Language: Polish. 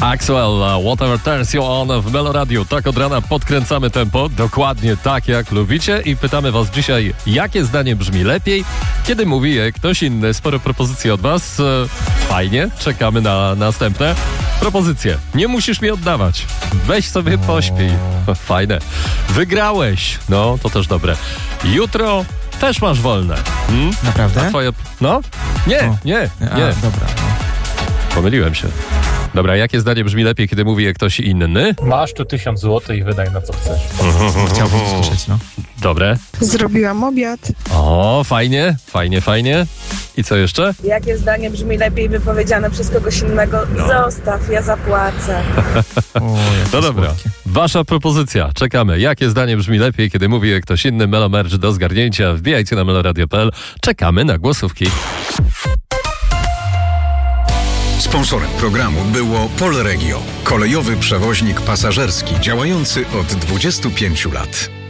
Axwell, Whatever Turns You On w Melo Radio. Tak od rana podkręcamy tempo, dokładnie tak jak lubicie i pytamy was dzisiaj, jakie zdanie brzmi lepiej, kiedy mówi je ktoś inny. Sporo propozycji od was. Fajnie, czekamy na następne propozycje. Nie musisz mi oddawać. Weź sobie pośpij. Fajne. Wygrałeś. No, to też dobre. Jutro też masz wolne. Naprawdę? A twoje... No? Nie. Dobra. Pomyliłem się. Dobra, jakie zdanie brzmi lepiej, kiedy mówi je ktoś inny? Masz tu 1000 zł i wydaj na co chcesz. Chciałbym usłyszeć, no. Dobre. Zrobiłam obiad. O, fajnie. I co jeszcze? Jakie zdanie brzmi lepiej wypowiedziane przez kogoś innego? Zostaw, ja zapłacę. No dobra. Słodkie. Wasza propozycja. Czekamy. Jakie zdanie brzmi lepiej, kiedy mówi je ktoś inny? Melo Merch do zgarnięcia. Wbijajcie na meloradio.pl. Czekamy na głosówki. Sponsorem programu było Polregio, kolejowy przewoźnik pasażerski działający od 25 lat.